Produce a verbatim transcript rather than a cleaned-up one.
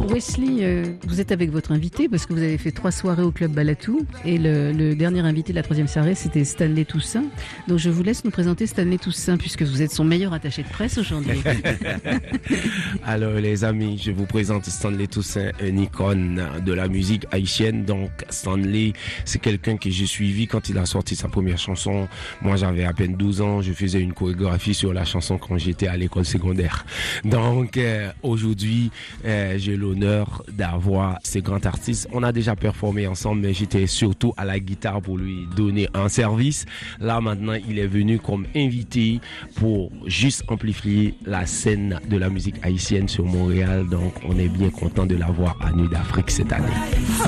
Wesley, euh, vous êtes avec votre invité parce que vous avez fait trois soirées au Club Balatou et le, le dernier invité de la troisième soirée, c'était Stanley Toussaint. Donc je vous laisse nous présenter Stanley Toussaint puisque vous êtes son meilleur attaché de presse aujourd'hui. Alors les amis, je vous présente Stanley Toussaint, un icône de la musique haïtienne. Donc Stanley, c'est quelqu'un que j'ai suivi quand il a sorti sa première chanson. Moi j'avais à peine douze ans, je faisais une chorégraphie sur la chanson quand j'étais à l'école secondaire. Donc euh, aujourd'hui, euh, j'ai l'honneur d'avoir ces grands artistes. On a déjà performé ensemble, mais j'étais surtout à la guitare pour lui donner un service. Là maintenant, il est venu comme invité pour juste amplifier la scène de la musique haïtienne sur Montréal. Donc on est bien content de l'avoir à Nuit d'Afrique cette année.